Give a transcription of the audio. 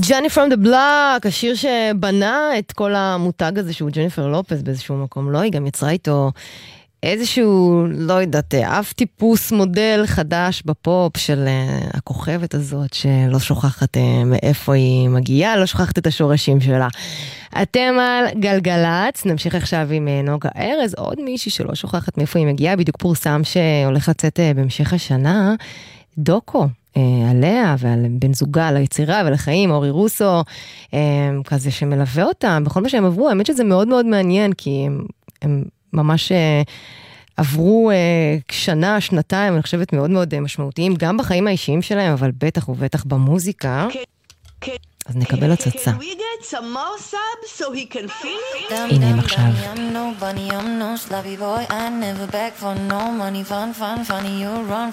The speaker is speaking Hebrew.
ג'ני פרום דה בלוק, השיר שבנה את כל המותג הזה שהוא ג'ניפר לופס באיזשהו מקום, לא, היא גם יצרה איתו איזשהו, לא יודעת, אף טיפוס מודל חדש בפופ של הכוכבת הזאת, שלא שוכחת מאיפה היא מגיעה, לא שוכחת את השורשים שלה. אתם על גלגלץ, נמשיך עכשיו עם נוגה ארז, עוד מישהי שלא שוכחת מאיפה היא מגיעה, בדיוק פורסם שהולך לצאת בהמשך השנה, דוקו. עליה ועל בן זוגה, ליצירה ולחיים, אורי רוסו, כזה שמלווה אותם, בכל מה שהם עברו, האמת שזה מאוד מאוד מעניין, כי הם ממש עברו שנה, שנתיים, אני חושבת מאוד מאוד משמעותיים, גם בחיים האישיים שלהם, אבל בטח ובטח במוזיקה. אז נקבל הצצה. הנה הם עכשיו. I'm no bunny, I'm no sloppy boy. I never beg for no money. Fun, fun, funny. You run